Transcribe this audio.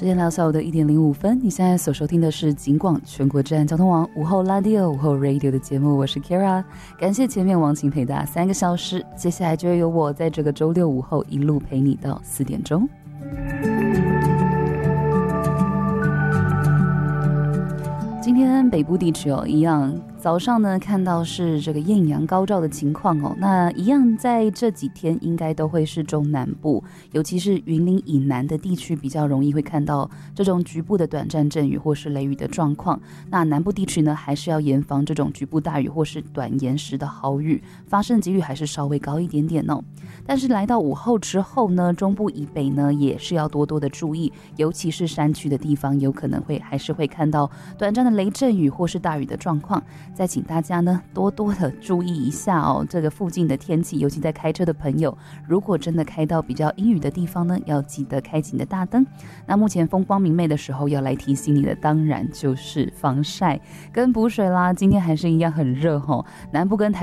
时间来到下午的1:05，你现在所收听的是警广全国治安交通网午后 Radio 午后 Radio 的节目，我是 Kira， 感谢前面王晴陪大家3个小时，接下来就会由我在这个周六午后一路陪你到4点钟。今天北部地区一样早上呢看到是这个艳阳高照的情况那一样在这几天应该都会是中南部，尤其是云林以南的地区比较容易会看到这种局部的短暂阵雨或是雷雨的状况。那南部地区呢还是要严防这种局部大雨或是短延时的豪雨，发生几率还是稍微高一点点但是来到午后之后呢，中部以北呢也是要多多的注意，尤其是山区的地方有可能还是会看到短暂的雷阵雨或是大雨的状况。再请大家呢多多的注意一下这个附近的天气，尤其在开车的朋友，如果真的开到比较阴雨的地方呢，要记得开启你的大灯。那目前风光明媚的时候，要来提醒你的当然就是防晒跟补水啦。今天还是一样很热南部跟台